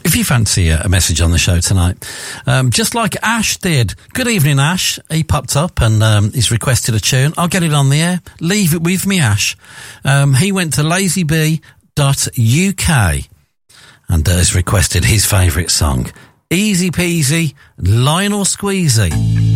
if you fancy a message on the show tonight, just like Ash did. Good evening, Ash. He popped up and he's requested a tune. I'll get it on the air. Leave it with me, Ash. He went to lazybee.uk and has requested his favourite song, Easy Peasy, Lionel Squeezy.